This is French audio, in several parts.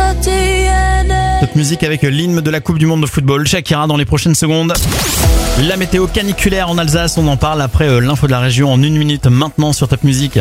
Cette musique avec l'hymne de la Coupe du Monde de football, Shakira dans les prochaines secondes. La météo caniculaire en Alsace, on en parle après l'info de la région en 1 minute maintenant sur Top Music.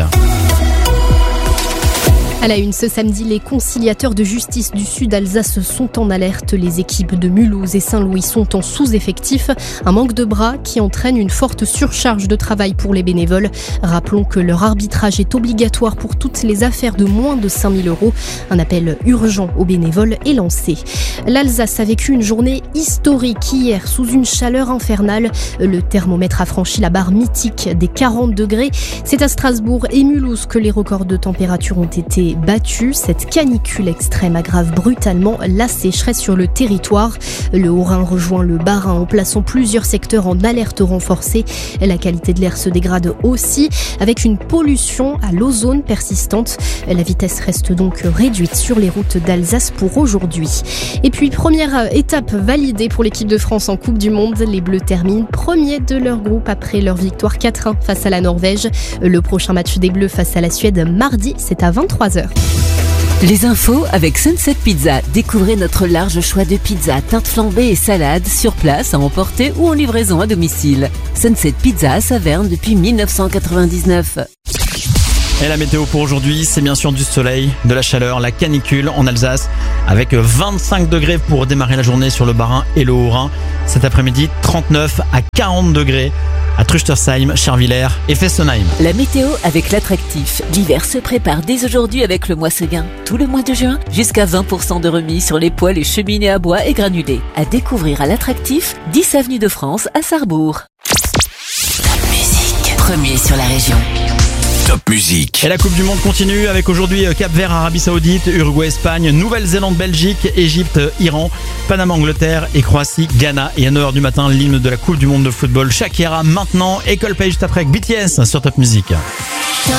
À la une ce samedi, les conciliateurs de justice du Sud Alsace sont en alerte. Les équipes de Mulhouse et Saint-Louis sont en sous-effectif. Un manque de bras qui entraîne une forte surcharge de travail pour les bénévoles. Rappelons que leur arbitrage est obligatoire pour toutes les affaires de moins de 5 000 €. Un appel urgent aux bénévoles est lancé. L'Alsace a vécu une journée historique hier sous une chaleur infernale. Le thermomètre a franchi la barre mythique des 40 degrés. C'est à Strasbourg et Mulhouse que les records de température ont été battus. Cette canicule extrême aggrave brutalement la sécheresse sur le territoire. Le Haut-Rhin rejoint le Bas-Rhin en plaçant plusieurs secteurs en alerte renforcée. La qualité de l'air se dégrade aussi avec une pollution à l'ozone persistante. La vitesse reste donc réduite sur les routes d'Alsace pour aujourd'hui. Et puis première étape validée pour l'équipe de France en Coupe du Monde. Les Bleus terminent premiers de leur groupe après leur victoire 4-1 face à la Norvège. Le prochain match des Bleus face à la Suède mardi, c'est à 23h. Les infos avec Sunset Pizza. Découvrez notre large choix de pizzas, teintes flambées et salades sur place, à emporter ou en livraison à domicile. Sunset Pizza à Saverne depuis 1999. Et la météo pour aujourd'hui, c'est bien sûr du soleil, de la chaleur, la canicule en Alsace avec 25 degrés pour démarrer la journée sur le Bas-Rhin et le Haut-Rhin. Cet après-midi, 39 à 40 degrés à Truchtersheim, Charvillers et Fessenheim. La météo avec l'attractif. L'hiver se prépare dès aujourd'hui avec le mois Seguin. Tout le mois de juin, jusqu'à 20% de remise sur les poêles et cheminées à bois et granulés. À découvrir à l'attractif, 10 avenue de France à Sarrebourg. Top Music, premier sur la région. Top Music. Et la Coupe du Monde continue avec aujourd'hui Cap-Vert, Arabie Saoudite, Uruguay, Espagne, Nouvelle-Zélande, Belgique, Égypte, Iran, Panama, Angleterre et Croatie, Ghana. Et à 9h du matin, l'hymne de la Coupe du Monde de football, Shakira maintenant et Coldplay juste après avec BTS sur Top Music.